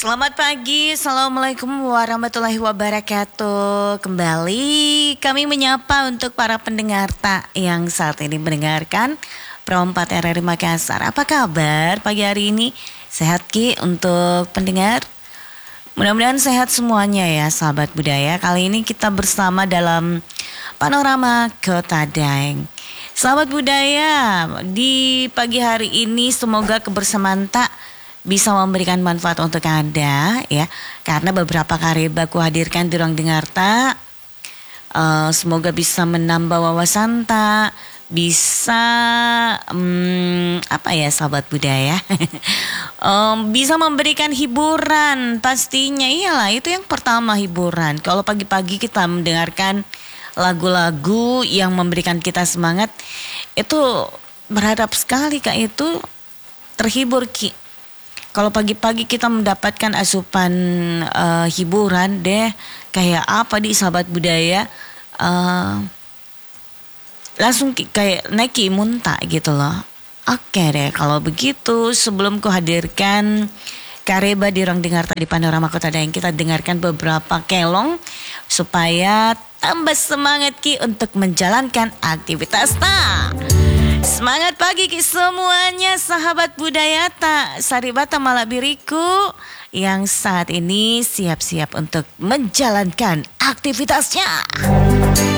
Selamat pagi, Assalamualaikum warahmatullahi wabarakatuh. Kembali kami menyapa untuk para pendengar yang saat ini mendengarkan Pro 4 RRI Makassar. Apa kabar pagi hari ini? Sehat Ki untuk pendengar? Mudah-mudahan sehat semuanya ya sahabat budaya. Kali ini kita bersama dalam Panorama Kota Daeng. Sahabat budaya, di pagi hari ini semoga kebersamaan bisa memberikan manfaat untuk Anda ya. Karena beberapa karya aku hadirkan di ruang dengar semoga bisa menambah wawasan bisa apa ya sahabat budaya bisa memberikan hiburan pastinya. Iyalah, itu yang pertama, hiburan. Kalau pagi-pagi kita mendengarkan lagu-lagu yang memberikan kita semangat, itu berharap sekali Kak itu terhibur Ki. Kalau pagi-pagi kita mendapatkan asupan hiburan deh, kayak apa di sahabat budaya, langsung kayak naik imun gitu loh. Oke deh, kalau begitu sebelum ku hadirkan Kareba di ruang dengar di Panorama Kota Daeng, kita dengarkan beberapa kelong supaya tambah semangat Ki untuk menjalankan aktivitas Semangat pagi Ki semuanya sahabat budaya Saribata Malabiriku yang saat ini siap-siap untuk menjalankan aktivitasnya.